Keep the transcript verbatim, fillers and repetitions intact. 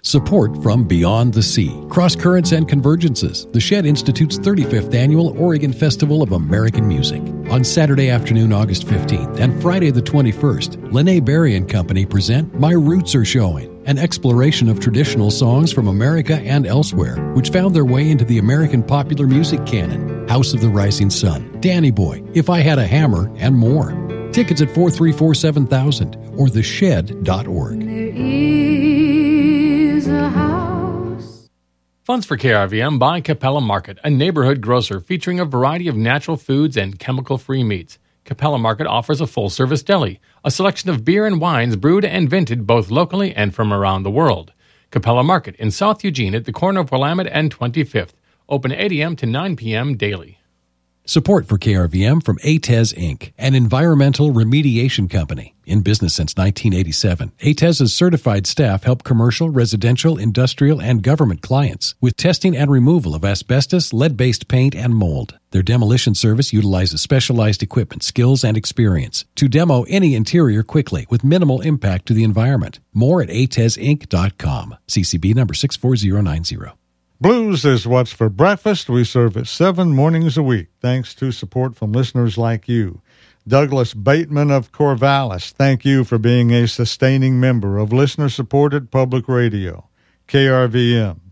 Support from Beyond the Sea. Cross Currents and Convergences. The Shed Institute's thirty-fifth Annual Oregon Festival of American Music. On Saturday afternoon, August fifteenth, and Friday the twenty-first, Lene Berry and Company present My Roots Are Showing, an exploration of traditional songs from America and elsewhere, which found their way into the American popular music canon. House of the Rising Sun, Danny Boy, If I Had a Hammer, and more. Tickets at four three four seven thousand or the shed dot org. There is a house. Funds for K R V M by Capella Market, a neighborhood grocer featuring a variety of natural foods and chemical-free meats. Capella Market offers a full-service deli, a selection of beer and wines brewed and vented both locally and from around the world. Capella Market in South Eugene at the corner of Willamette and twenty-fifth. Open eight a.m. to nine p.m. daily. Support for K R V M from A T E S Incorporated, an environmental remediation company. In business since nineteen eighty-seven, A T E S's certified staff help commercial, residential, industrial, and government clients with testing and removal of asbestos, lead-based paint, and mold. Their demolition service utilizes specialized equipment, skills, and experience to demo any interior quickly with minimal impact to the environment. More at A T E S Inc dot com. C C B number six four zero nine zero. Blues is what's for breakfast. We serve it seven mornings a week, thanks to support from listeners like you. Douglas Bateman of Corvallis, thank you for being a sustaining member of listener-supported public radio. K R V M,